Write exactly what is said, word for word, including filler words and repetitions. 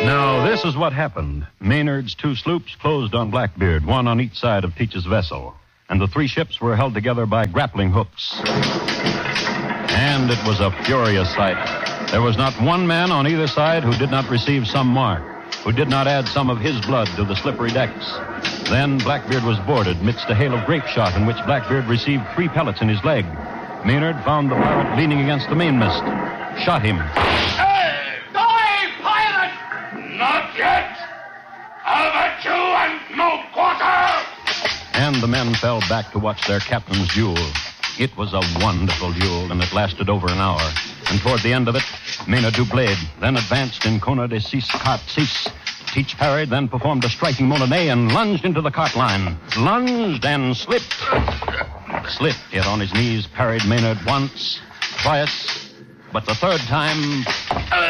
Now, this is what happened. Maynard's two sloops closed on Blackbeard, one on each side of Teach's vessel, and the three ships were held together by grappling hooks. And it was a furious sight. There was not one man on either side who did not receive some mark, who did not add some of his blood to the slippery decks. Then Blackbeard was boarded amidst a hail of grape shot in which Blackbeard received three pellets in his leg. Maynard found the pirate leaning against the mainmast, shot him. Hey! Die, pirate! Not yet! I'll bet you and no quarter! And the men fell back to watch their captain's duel. It was a wonderful duel, and it lasted over an hour. And toward the end of it, Maynard Dublade then advanced in Kona de Cis Cart Cis. Teach parried, then performed a striking Molinet and lunged into the cart line. Lunged and slipped. Slipped, yet on his knees, parried Maynard once, twice, but the third time...